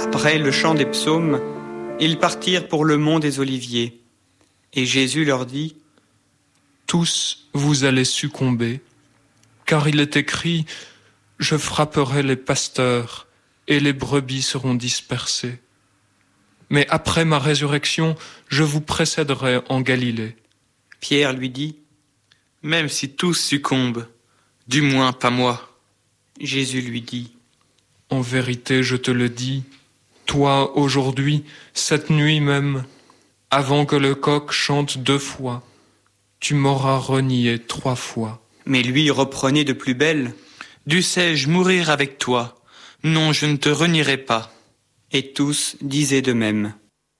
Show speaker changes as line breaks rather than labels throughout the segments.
Après le chant des psaumes, ils partirent pour le mont des Oliviers. Et Jésus leur dit :
Tous vous allez succomber, car il est écrit : Je frapperai les pasteurs, et les brebis seront dispersées. Mais après ma résurrection, je vous précéderai en Galilée.
Pierre lui dit :
Même si tous succombent, du moins pas moi.
Jésus lui dit :
En vérité, je te le dis, toi, aujourd'hui, cette nuit même, avant que le coq chante 2 fois, tu m'auras renié 3 fois.
Mais lui reprenait de plus belle :
Dussé-je mourir avec toi ? Non, je ne te renierai pas.
Et tous disaient de même.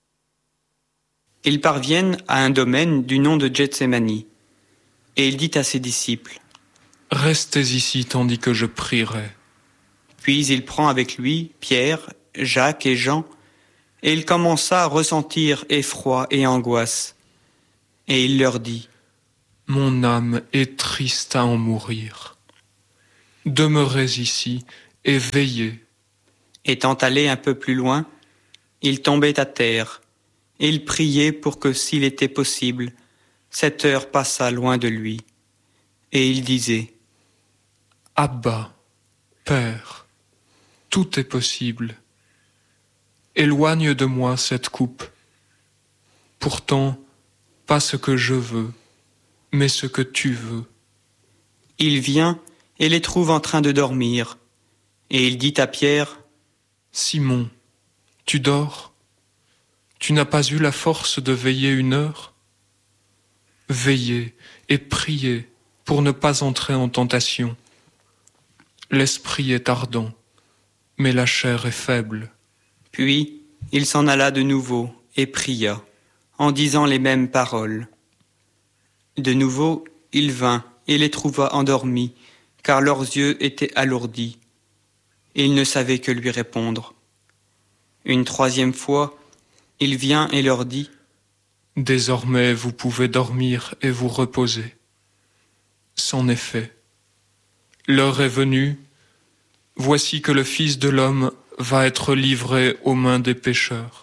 Ils parviennent à un domaine du nom de Gethsémani. Et il dit à ses disciples :
Restez ici tandis que je prierai.
Puis il prend avec lui Pierre, Jacques et Jean, et il commença à ressentir effroi et angoisse. Et il leur dit :
Mon âme est triste à en mourir. Demeurez ici et veillez.
Étant allé un peu plus loin, il tombait à terre, et il priait pour que, s'il était possible, cette heure passât loin de lui. Et il disait :
Abba, Père, tout est possible. Éloigne de moi cette coupe. Pourtant, pas ce que je veux, mais ce que tu veux.
Il vient et les trouve en train de dormir. Et il dit à Pierre :
Simon, tu dors ? Tu n'as pas eu la force de veiller 1 heure ? Veillez et priez pour ne pas entrer en tentation. L'esprit est ardent, mais la chair est faible.
Puis il s'en alla de nouveau et pria, en disant les mêmes paroles. De nouveau, il vint et les trouva endormis, car leurs yeux étaient alourdis. Et ils ne savaient que lui répondre. Une 3e fois, il vient et leur dit :
Désormais vous pouvez dormir et vous reposer. C'en est fait. L'heure est venue. Voici que le Fils de l'homme va être livré aux mains des pécheurs.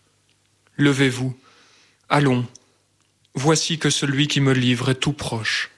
Levez-vous, allons. Voici que celui qui me livre est tout proche.